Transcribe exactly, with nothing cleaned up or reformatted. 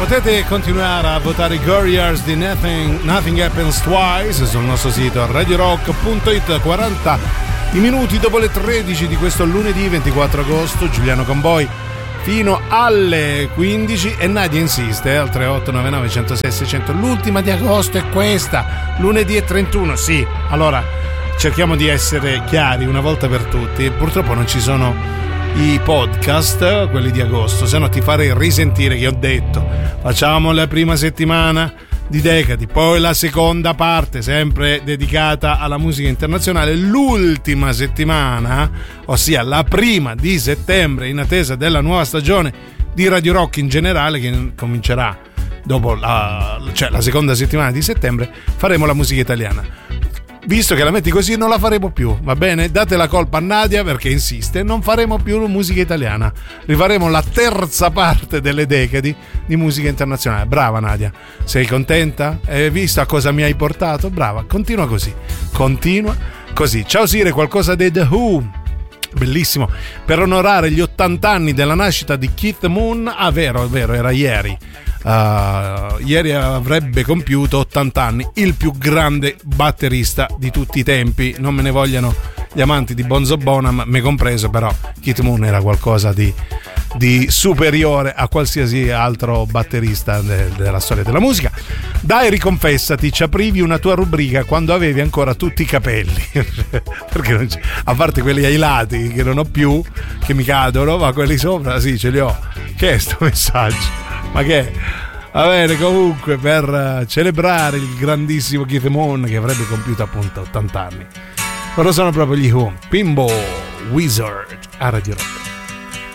Potete continuare a votare Gorillaz di Nothing, Nothing Happens Twice sul nostro sito radio rock punto it. quaranta i minuti dopo le tredici di questo lunedì ventiquattro agosto, Giuliano con voi fino alle quindici e Nadia insiste al tre otto nove nove uno zero sei sei zero zero. L'ultima di agosto è questa, lunedì e trentuno. Sì, allora cerchiamo di essere chiari una volta per tutti. Purtroppo non ci sono i podcast, quelli di agosto, se no ti farei risentire che ho detto facciamo la prima settimana di Decadi, poi la seconda parte sempre dedicata alla musica internazionale, l'ultima settimana, ossia la prima di settembre, in attesa della nuova stagione di Radio Rock in generale, che comincerà dopo la, cioè la seconda settimana di settembre, faremo la musica italiana. Visto che la metti così non la faremo più, va bene? Date la colpa a Nadia perché insiste, non faremo più musica italiana, rifaremo la terza parte delle decadi di musica internazionale. Brava Nadia, sei contenta? Hai visto a cosa mi hai portato? Brava, continua così, continua così. Ciao Sire, qualcosa dei The Who? Bellissimo, per onorare gli ottanta anni della nascita di Keith Moon. Ah, vero, è vero, era ieri. Uh, ieri avrebbe compiuto ottanta anni, il più grande batterista di tutti i tempi. Non me ne vogliano gli amanti di Bonzo Bonham, me compreso, però Keith Moon era qualcosa di, di superiore a qualsiasi altro batterista de, della storia della musica. Dai, riconfessati, ci aprivi una tua rubrica quando avevi ancora tutti i capelli perché non c'è, a parte quelli ai lati che non ho più, che mi cadono, ma quelli sopra sì, ce li ho. Che è sto messaggio? Ma che? Va bene, comunque, per celebrare il grandissimo Keith Moon, che avrebbe compiuto appunto ottanta anni. Loro sono proprio gli Who. Pinball Wizard a Radio Rock.